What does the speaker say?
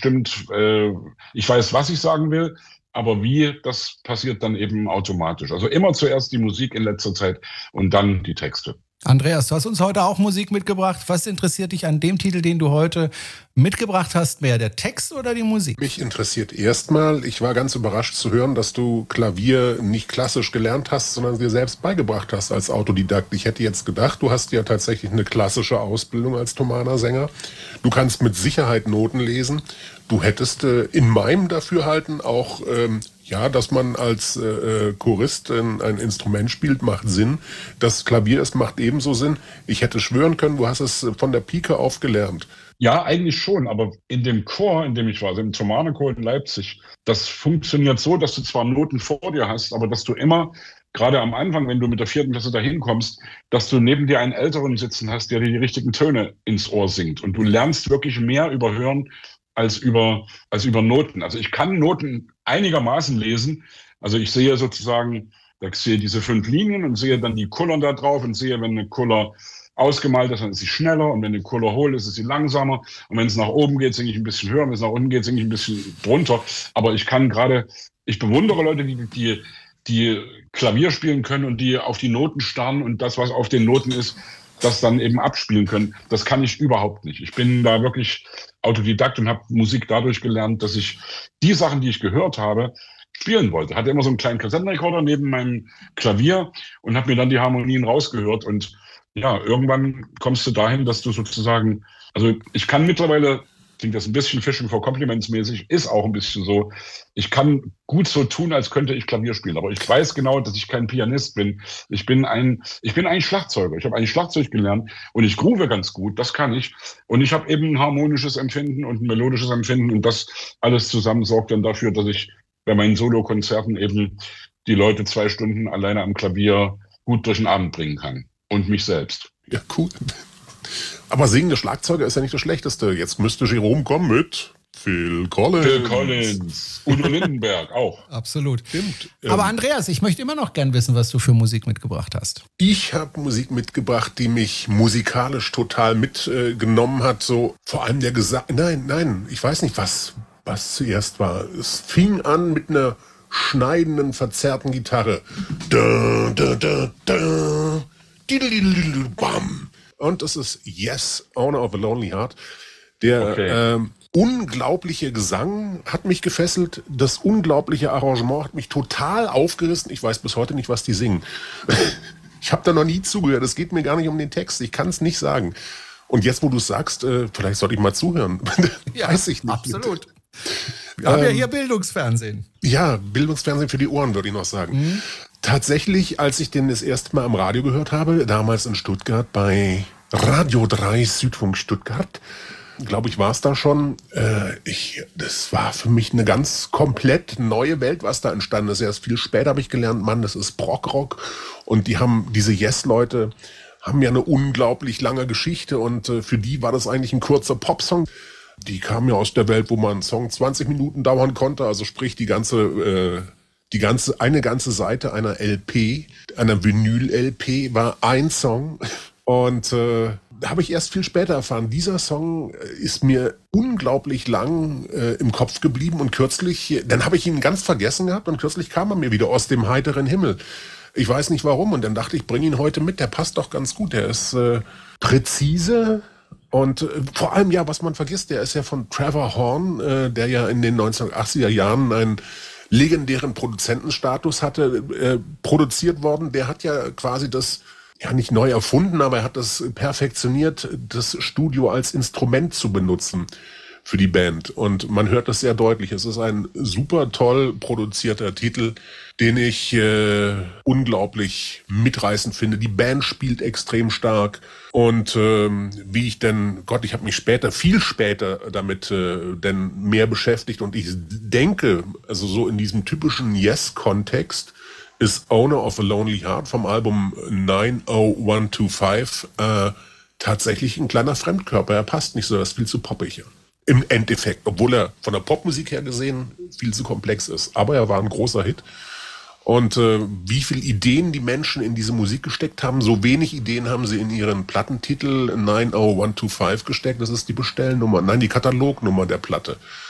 bestimmt, ich weiß, was ich sagen will, aber wie, das passiert dann eben automatisch. Also immer zuerst die Musik in letzter Zeit und dann die Texte. Andreas, du hast uns heute auch Musik mitgebracht. Was interessiert dich an dem Titel, den du heute mitgebracht hast, mehr der Text oder die Musik? Mich interessiert erstmal, ich war ganz überrascht zu hören, dass du Klavier nicht klassisch gelernt hast, sondern dir selbst beigebracht hast als Autodidakt. Ich hätte jetzt gedacht, du hast ja tatsächlich eine klassische Ausbildung als Thomaner-Sänger. Du kannst mit Sicherheit Noten lesen. Du hättest in meinem Dafürhalten auch... dass man als Chorist ein Instrument spielt, macht Sinn. Das Klavier ist, macht ebenso Sinn. Ich hätte schwören können, du hast es von der Pike auf gelernt. Ja, eigentlich schon, aber in dem Chor, in dem ich war, also im Thomanerchor in Leipzig, das funktioniert so, dass du zwar Noten vor dir hast, aber dass du immer, gerade am Anfang, wenn du mit der 4. Klasse dahin kommst, dass du neben dir einen Älteren sitzen hast, der dir die richtigen Töne ins Ohr singt. Und du lernst wirklich mehr über Hören als über Noten. Also ich kann Noten einigermaßen lesen. Also ich sehe sozusagen, ich sehe diese 5 Linien und sehe dann die Kullern da drauf und sehe, wenn eine Kuller ausgemalt ist, dann ist sie schneller und wenn eine Kuller hohl ist, ist sie langsamer. Und wenn es nach oben geht, singe ich ein bisschen höher, wenn es nach unten geht, singe ich ein bisschen drunter. Aber ich bewundere Leute, die Klavier spielen können und die auf die Noten starren und das, was auf den Noten ist, das dann eben abspielen können. Das kann ich überhaupt nicht. Ich bin da wirklich Autodidakt und habe Musik dadurch gelernt, dass ich die Sachen, die ich gehört habe, spielen wollte. Hatte immer so einen kleinen Kassettenrekorder neben meinem Klavier und habe mir dann die Harmonien rausgehört. Und ja, irgendwann kommst du dahin, dass du sozusagen, also ich kann mittlerweile, klingt das ein bisschen Fishing for Compliments mäßig, ist auch ein bisschen so, ich kann gut so tun, als könnte ich Klavier spielen. Aber ich weiß genau, dass ich kein Pianist bin. Ich bin eigentlich Schlagzeuger. Ich habe eigentlich Schlagzeug gelernt und ich groove ganz gut, das kann ich. Und ich habe eben ein harmonisches Empfinden und ein melodisches Empfinden und das alles zusammen sorgt dann dafür, dass ich bei meinen Solokonzerten eben die Leute 2 Stunden alleine am Klavier gut durch den Abend bringen kann. Und mich selbst. Ja, cool. Aber singende Schlagzeuger ist ja nicht das Schlechteste. Jetzt müsste Jerome kommen mit Phil Collins. Phil Collins, Udo Lindenberg auch. Absolut. Stimmt. Aber Andreas, ich möchte immer noch gern wissen, was du für Musik mitgebracht hast. Ich habe Musik mitgebracht, die mich musikalisch total mitgenommen hat. So vor allem der Gesang. Nein, ich weiß nicht, was zuerst war. Es fing an mit einer schneidenden, verzerrten Gitarre. Da, da, da, da. Bam. Und das ist Yes, Owner of a Lonely Heart. Der unglaubliche Gesang hat mich gefesselt. Das unglaubliche Arrangement hat mich total aufgerissen. Ich weiß bis heute nicht, was die singen. Ich habe da noch nie zugehört. Es geht mir gar nicht um den Text. Ich kann es nicht sagen. Und jetzt, wo du es sagst, vielleicht sollte ich mal zuhören. Ja, weiß ich nicht. Absolut. Wir haben ja hier Bildungsfernsehen. Ja, Bildungsfernsehen für die Ohren, würde ich noch sagen. Mhm. Tatsächlich, als ich den das erste Mal am Radio gehört habe, damals in Stuttgart bei Radio 3 Südfunk Stuttgart, glaube ich, war es da schon. Das war für mich eine ganz komplett neue Welt, was da entstanden ist. Erst viel später habe ich gelernt, Mann, das ist Prog-Rock. Und diese Yes-Leute haben ja eine unglaublich lange Geschichte und für die war das eigentlich ein kurzer Popsong. Die kamen ja aus der Welt, wo man einen Song 20 Minuten dauern konnte, also sprich eine ganze Seite einer LP, einer Vinyl-LP war ein Song und da habe ich erst viel später erfahren, dieser Song ist mir unglaublich lang im Kopf geblieben und kürzlich, dann habe ich ihn ganz vergessen gehabt und kürzlich kam er mir wieder aus dem heiteren Himmel. Ich weiß nicht warum und dann dachte ich, bringe ihn heute mit, der passt doch ganz gut, der ist präzise. Und vor allem, ja, was man vergisst, der ist ja von Trevor Horn, der ja in den 1980er Jahren einen legendären Produzentenstatus hatte, produziert worden. Der hat ja quasi das, ja nicht neu erfunden, aber er hat das perfektioniert, das Studio als Instrument zu benutzen für die Band. Und man hört das sehr deutlich. Es ist ein super toll produzierter Titel, den ich unglaublich mitreißend finde. Die Band spielt extrem stark. Und wie ich denn, Gott, ich habe mich viel später damit denn mehr beschäftigt. Und ich denke, also so in diesem typischen Yes-Kontext ist Owner of a Lonely Heart vom Album 90125 tatsächlich ein kleiner Fremdkörper. Er passt nicht so, er ist viel zu poppig. Im Endeffekt, obwohl er von der Popmusik her gesehen viel zu komplex ist. Aber er war ein großer Hit. Und wie viele Ideen die Menschen in diese Musik gesteckt haben, so wenig Ideen haben sie in ihren Plattentitel 90125 gesteckt. Das ist die Bestellnummer, nein, die Katalognummer der Platte.